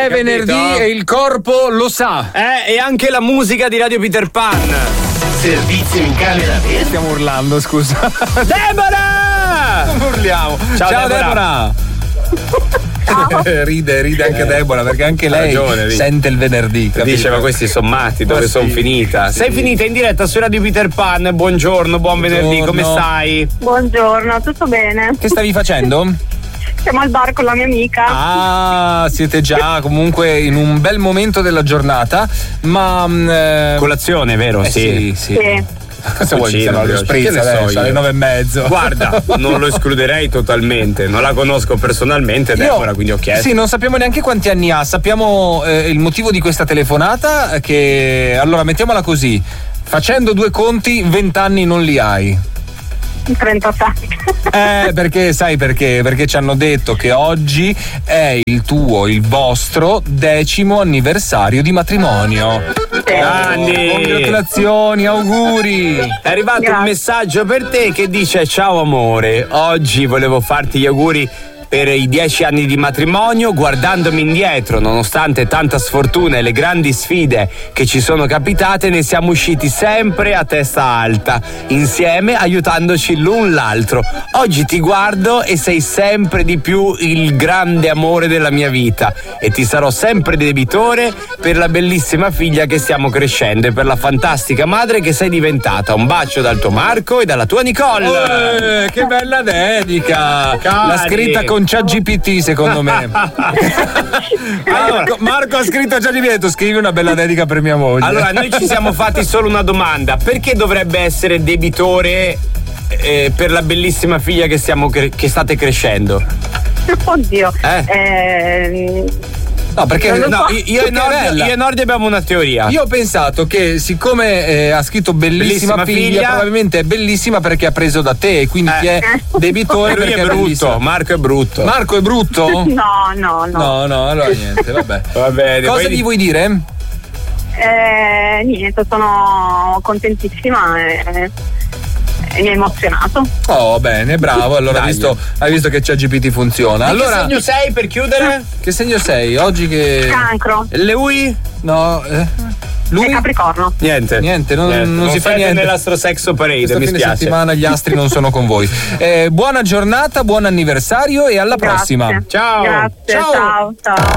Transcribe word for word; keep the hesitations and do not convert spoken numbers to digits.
È venerdì e il corpo lo sa. Eh, e anche la musica di Radio Peter Pan. Servizio in camera per... Stiamo urlando, scusa. Deborah! Non urliamo. Ciao, Ciao Deborah. Deborah. ride, ride anche Deborah perché anche lei ragione, sente il venerdì. Capito? Dice, ma questi sono matti, dove Ma sono sì, finita? sì. Sei finita in diretta su Radio Peter Pan. Buongiorno, buon venerdì, come Buongiorno. stai? Buongiorno, tutto bene? Che stavi facendo? Siamo al bar con la mia amica. Ah, siete già comunque in un bel momento della giornata, ma eh, Colazione, vero? eh, sì, sì. Sì. Cosa vuoi dire? Cucina, Lo che spritz ne so adesso io? alle nove e mezzo. Guarda, non lo escluderei totalmente, non la conosco personalmente, Deborah, quindi ho chiesto. Sì, non sappiamo neanche quanti anni ha, sappiamo eh, il motivo di questa telefonata, che allora mettiamola così, facendo due conti, vent'anni non li hai. trentasette. Eh, perché sai perché? Perché ci hanno detto che oggi è il tuo, il vostro decimo anniversario di matrimonio. Grandi! Congratulazioni, auguri! È arrivato Grazie. un messaggio per te che dice: ciao amore, oggi volevo farti gli auguri per i dieci anni di matrimonio. Guardandomi indietro, nonostante tanta sfortuna e le grandi sfide che ci sono capitate, ne siamo usciti sempre a testa alta, insieme, aiutandoci l'un l'altro. Oggi ti guardo e sei sempre di più il grande amore della mia vita e ti sarò sempre debitore per la bellissima figlia che stiamo crescendo e per la fantastica madre che sei diventata. Un bacio dal tuo Marco e dalla tua Nicole. Eh, che bella dedica! Cari. L'ha scritta con ChatGPT, secondo me. Marco, Marco ha scritto a ChatGPT e ha detto: scrivi una bella dedica per mia moglie. Allora, noi ci siamo fatti solo una domanda: perché dovrebbe essere debitore eh, per la bellissima figlia che stiamo cre- che state crescendo? Oddio. Eh? Ehm, No, perché Non lo No, so. io, io e Perché è Nordi, bella. io e Nordi abbiamo una teoria. Io ho pensato che siccome eh, ha scritto bellissima, Bellissima figlia, figlia, probabilmente è bellissima perché ha preso da te e quindi Eh. ti è debitore Lui perché è è bellissima. brutto, Marco è brutto. Marco è brutto? no, no, no. No, no, allora niente, vabbè. Va bene. Cosa poi- gli vuoi dire? Eh, niente, sono contentissima e, e mi ha emozionato. Oh, bene, bravo. Allora hai Dai. visto, hai visto che ChatGPT funziona. Di Allora, che segno sei per chiudere? che segno sei? Oggi che. Cancro. Lui? No, eh? E Lui? Capricorno. Niente. Niente, non, non si fa siete niente. nell'astro sexo parade, Questo mi fine spiace. settimana gli astri non sono con voi. Eh, buona giornata, buon anniversario e alla Grazie. prossima. Ciao. Grazie, Ciao. ciao, ciao.